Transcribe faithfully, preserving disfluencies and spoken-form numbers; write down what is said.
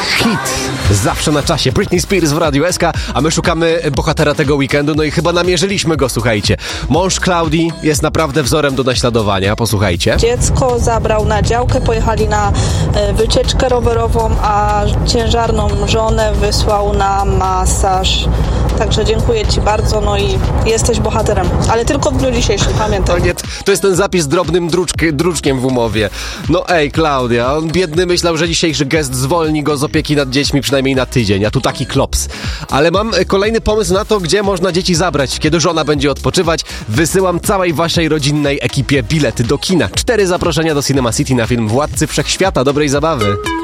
hit. Zawsze na czasie. Britney Spears w Radiu S K, a my szukamy bohatera tego weekendu, no i chyba namierzyliśmy go, słuchajcie. Mąż Klaudii jest naprawdę wzorem do naśladowania, posłuchajcie. Dziecko zabrał na działkę, pojechali na e, wycieczkę rowerową, a ciężarną żonę wysłał na masaż. Także dziękuję Ci bardzo, no i jesteś bohaterem. Ale tylko w dniu dzisiejszym, pamiętaj. To, nie, to jest ten zapis drobnym druczk, druczkiem w umowie. No ej, Klaudia, on biedny myślał, że dzisiejszy gest zwolni go z opieki nad dziećmi przynajmniej na tydzień, a tu taki klops. Ale mam kolejny pomysł na to, gdzie można dzieci zabrać, kiedy żona będzie odpoczywać. Wysyłam całej waszej rodzinnej ekipie bilety do kina. Cztery zaproszenia do Cinema City na film Władcy Wszechświata. Dobrej zabawy.